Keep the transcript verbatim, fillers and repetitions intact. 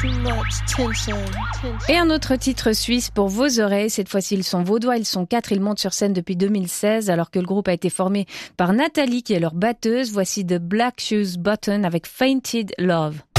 Et un autre titre suisse pour vos oreilles. Cette fois-ci, ils sont vaudois, ils sont quatre. Ils montent sur scène depuis deux mille seize, alors que le groupe a été formé par Nathalie, qui est leur batteuse. Voici The Black Shoes Button avec Fainted Love.